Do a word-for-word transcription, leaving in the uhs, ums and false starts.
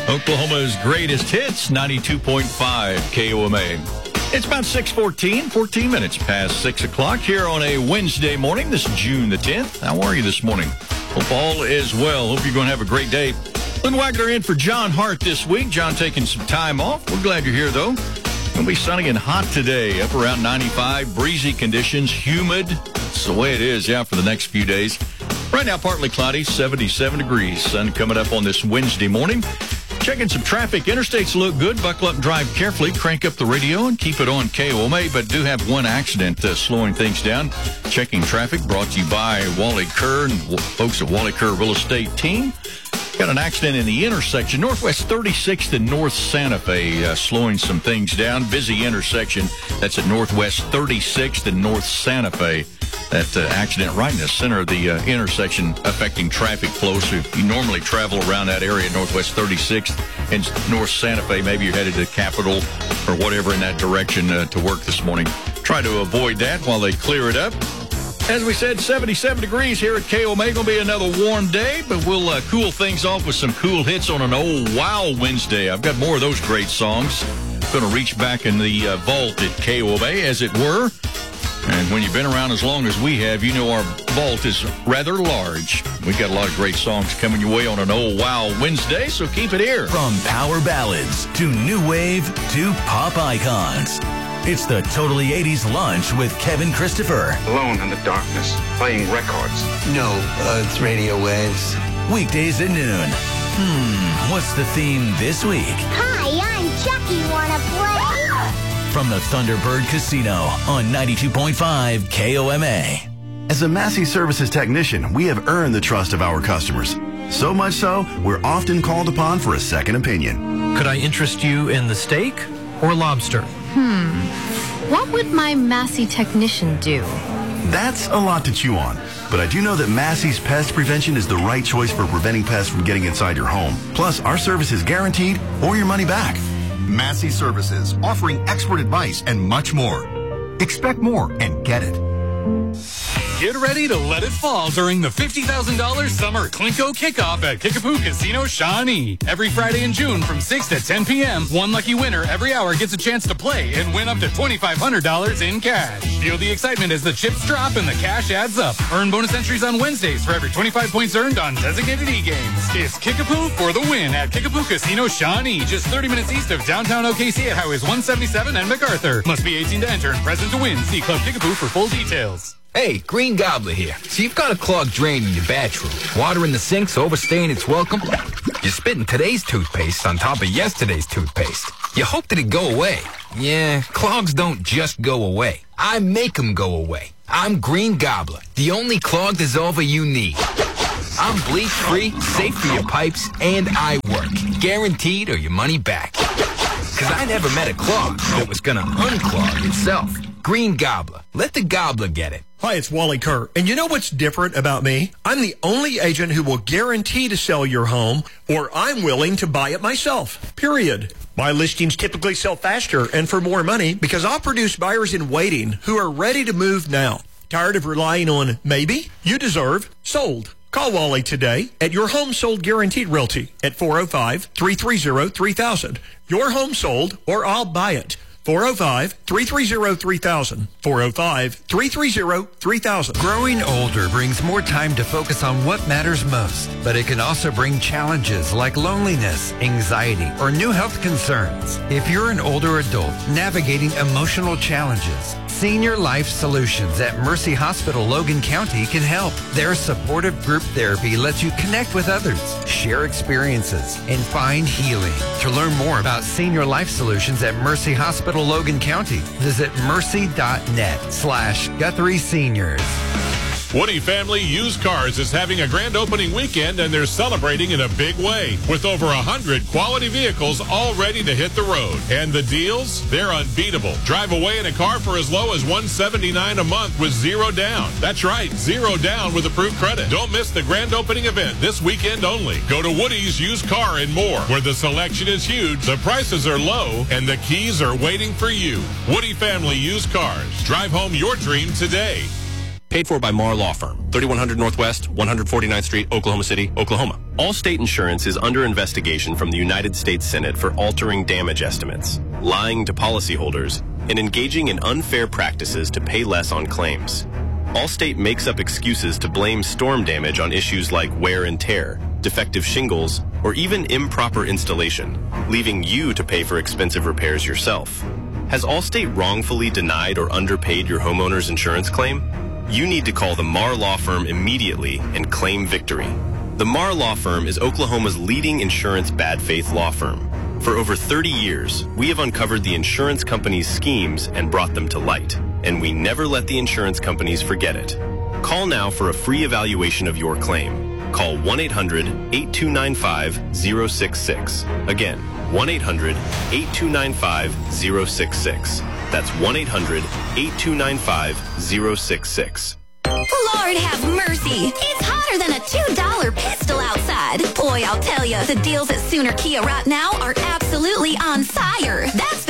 Oklahoma's greatest hits, ninety-two point five K O M A. It's about six fourteen, fourteen minutes past six o'clock here on a Wednesday morning. This is June the tenth. How are you this morning? Hope all is well. Hope you're going to have a great day. Lynn Wagner in for John Hart this week. John taking some time off. We're glad you're here, though. It's going to be sunny and hot today, up around ninety-five. Breezy conditions, humid. That's the way it is, yeah, for the next few days. Right now, partly cloudy, seventy-seven degrees. Sun coming up on this Wednesday morning. Checking some traffic. Interstates look good. Buckle up and drive carefully. Crank up the radio and keep it on K O M A, but do have one accident uh, slowing things down. Checking traffic brought to you by Wally Kerr and folks at Wally Kerr Real Estate Team. Got an accident in the intersection, Northwest thirty-sixth and North Santa Fe, uh, slowing some things down. Busy intersection. That's at Northwest thirty-sixth and North Santa Fe. That uh, accident right in the center of the uh, intersection affecting traffic flow. So if you normally travel around that area, Northwest thirty-sixth and North Santa Fe, maybe you're headed to Capitol or whatever in that direction uh, to work this morning. Try to avoid that while they clear it up. As we said, seventy-seven degrees here at K O M A. Going to be another warm day, but we'll uh, cool things off with some cool hits on an old Wow Wednesday. I've got more of those great songs. Going to reach back in the uh, vault at K O M A, as it were. And when you've been around as long as we have, you know our vault is rather large. We've got a lot of great songs coming your way on an old Wow Wednesday, so keep it here. From power ballads to new wave to pop icons. It's the Totally eighties Lunch with Kevin Christopher. Alone in the darkness, playing records. No, uh, it's radio waves. Weekdays at noon. Hmm, what's the theme this week? Hi, I'm Chucky. Wanna play? From the Thunderbird Casino on ninety-two point five K O M A. As a Massey Services technician, we have earned the trust of our customers. So much so, we're often called upon for a second opinion. Could I interest you in the steak or lobster? Hmm. What would my Massey technician do? That's a lot to chew on. But I do know that Massey's Pest Prevention is the right choice for preventing pests from getting inside your home. Plus, our service is guaranteed or your money back. Massey Services, offering expert advice and much more. Expect more and get it. Get ready to let it fall during the fifty thousand dollars Summer Clinko Kickoff at Kickapoo Casino Shawnee. Every Friday in June from six to ten p.m., one lucky winner every hour gets a chance to play and win up to twenty-five hundred dollars in cash. Feel the excitement as the chips drop and the cash adds up. Earn bonus entries on Wednesdays for every twenty-five points earned on designated e-games. It's Kickapoo for the win at Kickapoo Casino Shawnee, just thirty minutes east of downtown O K C at Highways one seventy-seven and MacArthur. Must be eighteen to enter and present to win. See Club Kickapoo for full details. Hey, Green Gobbler here. So you've got a clogged drain in your bathroom. Water in the sink's overstaying its welcome. You're spitting today's toothpaste on top of yesterday's toothpaste. You hope that it go away. Yeah, clogs don't just go away. I make them go away. I'm Green Gobbler, the only clog dissolver you need. I'm bleach-free, safe for your pipes, and I work. Guaranteed or your money back. Because I never met a clog that was going to unclog itself. Green Gobbler. Let the gobbler get it. Hi, it's Wally Kerr. And you know what's different about me? I'm the only agent who will guarantee to sell your home, or I'm willing to buy it myself. Period. My listings typically sell faster and for more money because I'll produce buyers in waiting who are ready to move now. Tired of relying on maybe? You deserve sold. Call Wally today at Your Home Sold Guaranteed Realty at four oh five, three three zero, three thousand. Your home sold or I'll buy it. four oh five, three three zero, three thousand. four oh five, three three zero, three thousand. Growing older brings more time to focus on what matters most, but it can also bring challenges like loneliness, anxiety, or new health concerns. If you're an older adult navigating emotional challenges, Senior Life Solutions at Mercy Hospital Logan County can help. Their supportive group therapy lets you connect with others, share experiences, and find healing. To learn more about Senior Life Solutions at Mercy Hospital Logan County, visit mercy.net slash Guthrie Seniors. Woody Family Used Cars is having a grand opening weekend, and they're celebrating in a big way with over one hundred quality vehicles all ready to hit the road. And the deals, they're unbeatable. Drive away in a car for as low as one hundred seventy-nine dollars a month with zero down. That's right, zero down with approved credit. Don't miss the grand opening event this weekend only. Go to Woody's Used Car and More, where the selection is huge, the prices are low, and the keys are waiting for you. Woody Family Used Cars. Drive home your dream today. Paid for by Marr Law Firm, thirty-one hundred Northwest, one forty-ninth Street, Oklahoma City, Oklahoma. Allstate Insurance is under investigation from the United States Senate for altering damage estimates, lying to policyholders, and engaging in unfair practices to pay less on claims. Allstate makes up excuses to blame storm damage on issues like wear and tear, defective shingles, or even improper installation, leaving you to pay for expensive repairs yourself. Has Allstate wrongfully denied or underpaid your homeowner's insurance claim? You need to call the Marr Law Firm immediately and claim victory. The Marr Law Firm is Oklahoma's leading insurance bad faith law firm. For over thirty years, we have uncovered the insurance companies' schemes and brought them to light, and we never let the insurance companies forget it. Call now for a free evaluation of your claim. Call one eight hundred, eight two nine five, zero six six. Again, one eight hundred, eight two nine five, zero six six. That's one eight hundred, eight two nine five, zero six six. Lord have mercy. It's hotter than a two dollar pistol outside. Boy, I'll tell you, the deals at Sooner Kia right now are absolutely on fire. That's